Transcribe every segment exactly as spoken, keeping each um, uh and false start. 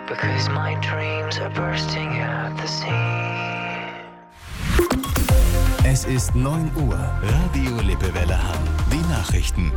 because my dreams are bursting at the seams. Es ist neun Uhr. Radio Lippewelle Hamm. Die Nachrichten.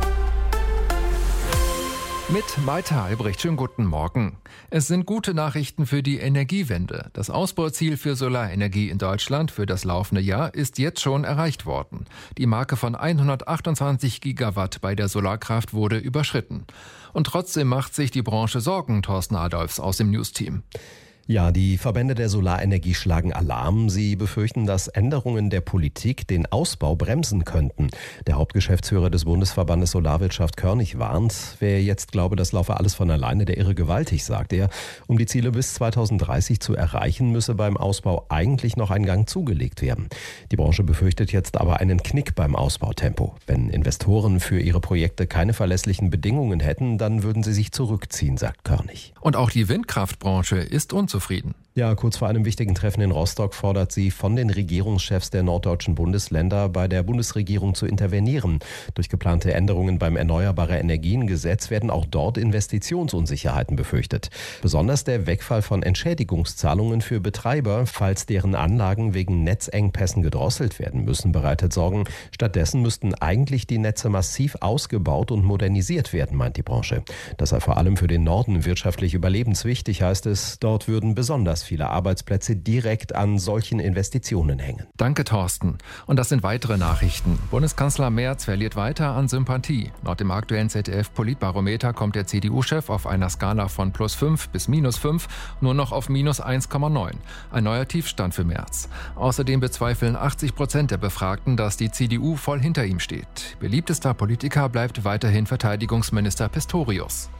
Mit Maita Albrecht, schönen guten Morgen. Es sind gute Nachrichten für die Energiewende. Das Ausbauziel für Solarenergie in Deutschland für das laufende Jahr ist jetzt schon erreicht worden. Die Marke von hundertachtundzwanzig Gigawatt bei der Solarkraft wurde überschritten. Und trotzdem macht sich die Branche Sorgen, Thorsten Adolfs aus dem News-Team. Ja, die Verbände der Solarenergie schlagen Alarm. Sie befürchten, dass Änderungen der Politik den Ausbau bremsen könnten. Der Hauptgeschäftsführer des Bundesverbandes Solarwirtschaft Körnig warnt, wer jetzt glaube, das laufe alles von alleine, der irre gewaltig, sagt er. Um die Ziele bis zweitausenddreißig zu erreichen, müsse beim Ausbau eigentlich noch ein Gang zugelegt werden. Die Branche befürchtet jetzt aber einen Knick beim Ausbautempo. Wenn Investoren für ihre Projekte keine verlässlichen Bedingungen hätten, dann würden sie sich zurückziehen, sagt Körnig. Und auch die Windkraftbranche ist unzufrieden. Ja, kurz vor einem wichtigen Treffen in Rostock fordert sie von den Regierungschefs der norddeutschen Bundesländer, bei der Bundesregierung zu intervenieren. Durch geplante Änderungen beim Erneuerbare-Energien-Gesetz werden auch dort Investitionsunsicherheiten befürchtet. Besonders der Wegfall von Entschädigungszahlungen für Betreiber, falls deren Anlagen wegen Netzengpässen gedrosselt werden müssen, bereitet Sorgen. Stattdessen müssten eigentlich die Netze massiv ausgebaut und modernisiert werden, meint die Branche. Das sei vor allem für den Norden wirtschaftlich überlebenswichtig, heißt es. Dort würden besonders viele Arbeitsplätze direkt an solchen Investitionen hängen. Danke, Thorsten. Und das sind weitere Nachrichten. Bundeskanzler Merz verliert weiter an Sympathie. Laut dem aktuellen Z D F-Politbarometer kommt der C D U-Chef auf einer Skala von plus fünf bis minus fünf nur noch auf minus eins Komma neun. Ein neuer Tiefstand für Merz. Außerdem bezweifeln achtzig Prozent der Befragten, dass die C D U voll hinter ihm steht. Beliebtester Politiker bleibt weiterhin Verteidigungsminister Pistorius.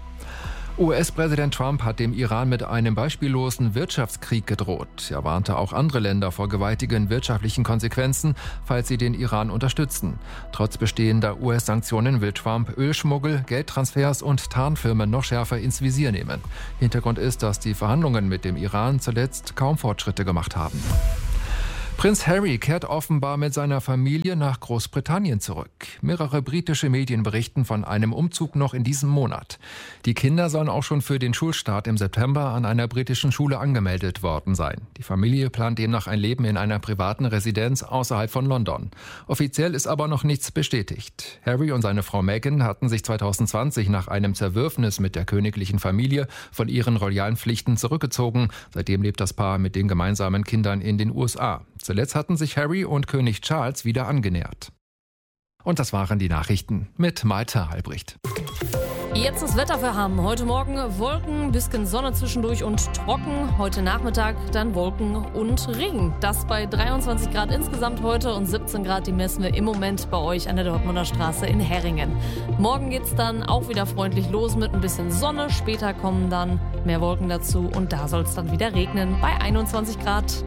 U S-Präsident Trump hat dem Iran mit einem beispiellosen Wirtschaftskrieg gedroht. Er warnte auch andere Länder vor gewaltigen wirtschaftlichen Konsequenzen, falls sie den Iran unterstützen. Trotz bestehender U S-Sanktionen will Trump Ölschmuggel, Geldtransfers und Tarnfirmen noch schärfer ins Visier nehmen. Hintergrund ist, dass die Verhandlungen mit dem Iran zuletzt kaum Fortschritte gemacht haben. Prinz Harry kehrt offenbar mit seiner Familie nach Großbritannien zurück. Mehrere britische Medien berichten von einem Umzug noch in diesem Monat. Die Kinder sollen auch schon für den Schulstart im September an einer britischen Schule angemeldet worden sein. Die Familie plant demnach ein Leben in einer privaten Residenz außerhalb von London. Offiziell ist aber noch nichts bestätigt. Harry und seine Frau Meghan hatten sich zweitausendzwanzig nach einem Zerwürfnis mit der königlichen Familie von ihren royalen Pflichten zurückgezogen. Seitdem lebt das Paar mit den gemeinsamen Kindern in den U S A. Zuletzt hatten sich Harry und König Charles wieder angenähert. Und das waren die Nachrichten mit Maita Albrecht. Jetzt das Wetter für Hamm. Heute Morgen Wolken, bisschen Sonne zwischendurch und trocken. Heute Nachmittag dann Wolken und Regen. Das bei dreiundzwanzig Grad insgesamt heute und siebzehn Grad, die messen wir im Moment bei euch an der Dortmunder Straße in Herringen. Morgen geht's dann auch wieder freundlich los mit ein bisschen Sonne. Später kommen dann mehr Wolken dazu und da soll es dann wieder regnen bei einundzwanzig Grad.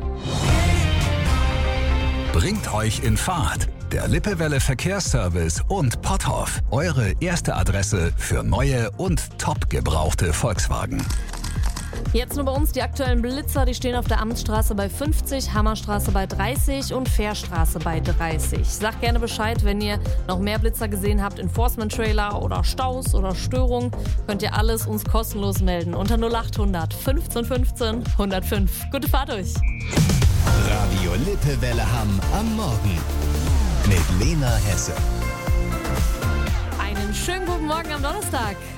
Bringt euch in Fahrt. Der Lippewelle Verkehrsservice und Potthoff. Eure erste Adresse für neue und top gebrauchte Volkswagen. Jetzt nur bei uns die aktuellen Blitzer, die stehen auf der Amtsstraße bei fünfzig, Hammerstraße bei dreißig und Fährstraße bei dreißig. Sagt gerne Bescheid, wenn ihr noch mehr Blitzer gesehen habt, Enforcement-Trailer oder Staus oder Störungen, könnt ihr alles uns kostenlos melden unter null achthundert fünfzehn fünfzehn hundertfünf. Gute Fahrt euch! Radio Lippewelle Hamm am Morgen mit Lena Hesse. Einen schönen guten Morgen am Donnerstag.